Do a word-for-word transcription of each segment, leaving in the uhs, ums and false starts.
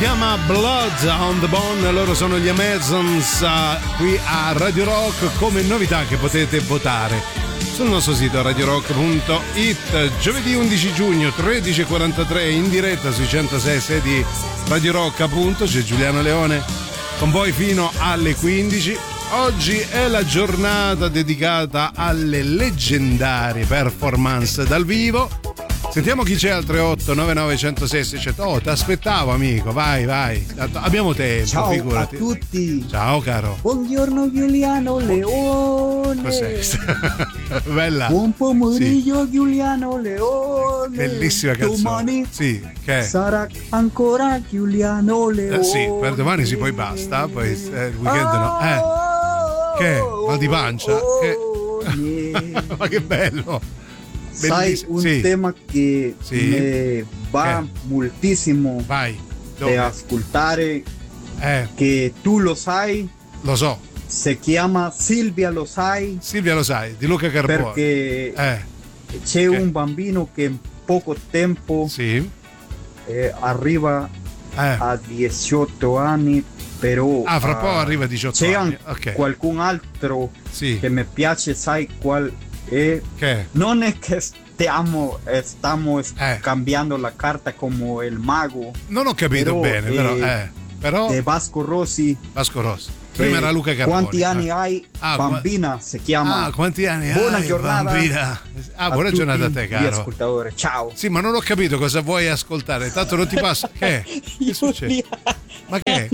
chiama Blood on the Bone, loro sono gli Amazons, uh, qui a Radio Rock come novità che potete votare sul nostro sito radio rock punto it. Giovedì undici giugno tredici e quarantatré in diretta sui centosei sei di Radio Rock, appunto c'è Giuliano Leone con voi fino alle quindici. Oggi è la giornata dedicata alle leggendarie performance dal vivo. Sentiamo chi c'è al tre otto nove nove zero zero sei sei zero zero. Oh, ti aspettavo amico, vai vai, abbiamo tempo. Ciao figurati. A tutti. Ciao caro. Buongiorno Giuliano Leone. Cos'è? Bella. Buon pomeriggio sì. Giuliano Leone. Bellissima canzone. Domani sì, che sarà ancora Giuliano Leone. Eh, sì, per domani sì, poi basta, poi eh, il weekend no. Eh. Che? Mal di pancia? Oh, che... yeah. Ma che bello. Sai un sì. tema che sì. mi va che? moltissimo Vai. di ascoltare, eh. che tu lo sai, lo so, si chiama Silvia Lo Sai. Silvia Lo Sai di Luca Carboni, perché eh. c'è che? un bambino che in poco tempo sì. eh, arriva eh. a diciotto anni, però ah fra uh, poco arriva a diciotto c'è anni anche okay. qualcun altro sì. che mi piace, sai qual è? Che? Non è che stiamo eh, stiamo eh. cambiando la carta come il mago, non ho capito però, bene eh, però, eh. però de Vasco Rossi. Vasco Rossi prima eh, era Luca Carboni. Quanti anni eh. hai? Ah, bambina qu- si chiama. Ah, quanti anni buona hai? Giornata bambina. Ah, buona a giornata a te, caro. Ascoltatore. Ciao. Sì, ma non ho capito cosa vuoi ascoltare. Tanto non ti passa. Che? Che succede? Ma che?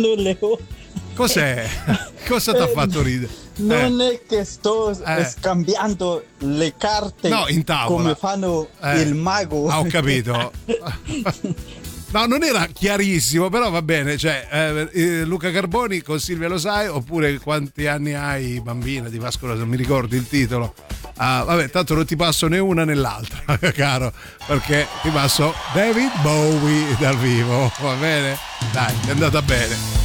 Cos'è? Cosa ti ha fatto ridere? Non eh. è che sto eh. scambiando le carte no, in tavola. come fanno eh. il mago. Ah, ho capito. No, non era chiarissimo, però va bene. Cioè, eh, Luca Carboni con Silvia Lo Sai, oppure quanti anni hai, bambina di Vasco Rossi, non mi ricordo il titolo. Ah, vabbè, tanto non ti passo né una né l'altra, caro, perché ti passo David Bowie dal vivo, va bene? Dai, è andata bene.